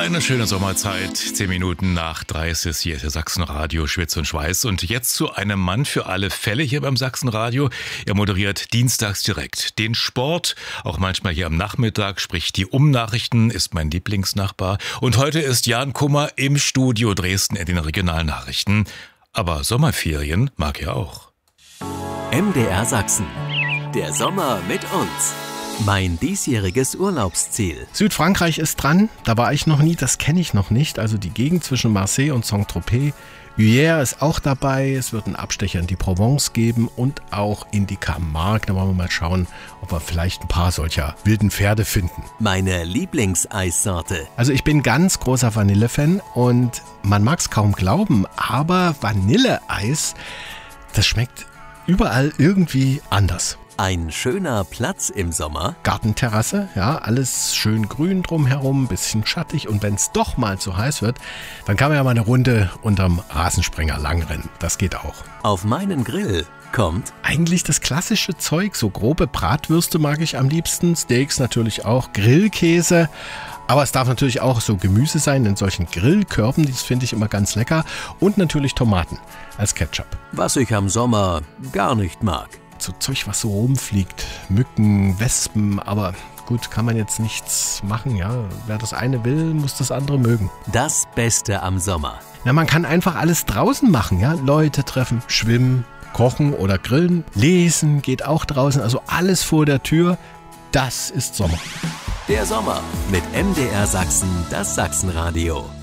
Eine schöne Sommerzeit, 10 Minuten nach 3 ist es. Hier ist der Sachsenradio Schwitz und Schweiß. Und jetzt zu einem Mann für alle Fälle hier beim Sachsenradio. Er moderiert dienstags direkt den Sport, auch manchmal hier am Nachmittag, spricht die Umnachrichten, ist mein Lieblingsnachbar. Und heute ist Jan Kummer im Studio Dresden in den Regionalnachrichten. Aber Sommerferien mag er auch. MDR Sachsen. Der Sommer mit uns. Mein diesjähriges Urlaubsziel. Südfrankreich ist dran, da war ich noch nie, das kenne ich noch nicht. Also die Gegend zwischen Marseille und Saint-Tropez. Hyères ist auch dabei, es wird einen Abstecher in die Provence geben und auch in die Camargue. Da wollen wir mal schauen, ob wir vielleicht ein paar solcher wilden Pferde finden. Meine Lieblingseissorte. Also ich bin ganz großer Vanille-Fan und man mag es kaum glauben, aber Vanilleeis, das schmeckt überall irgendwie anders. Ein schöner Platz im Sommer. Gartenterrasse, ja, alles schön grün drumherum, bisschen schattig und wenn es doch mal zu heiß wird, dann kann man ja mal eine Runde unterm Rasensprenger langrennen. Das geht auch. Auf meinen Grill kommt eigentlich das klassische Zeug, so grobe Bratwürste mag ich am liebsten, Steaks natürlich auch, Grillkäse. Aber es darf natürlich auch so Gemüse sein in solchen Grillkörben, das finde ich immer ganz lecker. Und natürlich Tomaten als Ketchup. Was ich am Sommer gar nicht mag. So Zeug, was so rumfliegt, Mücken, Wespen, aber gut, kann man jetzt nichts machen, ja. Wer das eine will, muss das andere mögen. Das Beste am Sommer. Na, man kann einfach alles draußen machen, ja. Leute treffen, schwimmen, kochen oder grillen, lesen geht auch draußen, also alles vor der Tür, das ist Sommer. Der Sommer mit MDR Sachsen, das Sachsenradio.